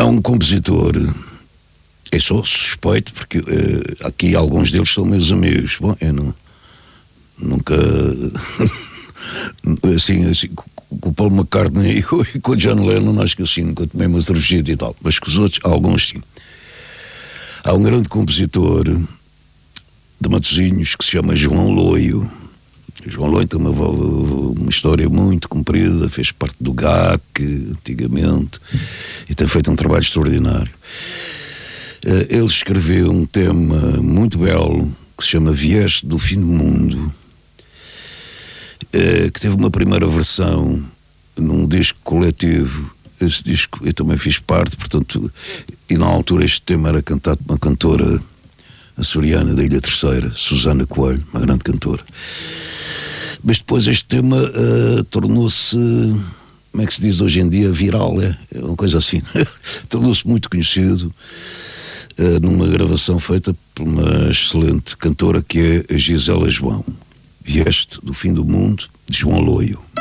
um compositor. Eu sou suspeito porque aqui alguns deles são meus amigos. Bom, eu nunca assim com o Paul McCartney e com o John Lennon, acho que assim nunca tomei uma cervejita e tal, mas com os outros, alguns sim. Há um grande compositor de Matosinhos que se chama João Loio. João Loio tem uma história muito comprida, fez parte do GAC antigamente e tem feito um trabalho extraordinário. Ele escreveu um tema muito belo que se chama Vieste do Fim do Mundo, que teve uma primeira versão num disco coletivo. Esse disco eu também fiz parte, portanto, e na altura este tema era cantado por uma cantora açoriana da Ilha Terceira, Susana Coelho, uma grande cantora. Mas depois este tema tornou-se, como é que se diz hoje em dia, viral, é uma coisa assim. Tornou-se muito conhecido numa gravação feita por uma excelente cantora que é a Gisela João. Vieste do Fim do Mundo, de João Loio.